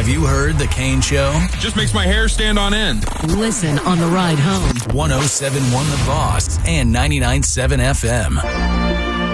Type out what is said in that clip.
Have you heard The Kane Show? Just makes my hair stand on end. Listen on the ride home. 107.1 The Boss and 99.7 FM.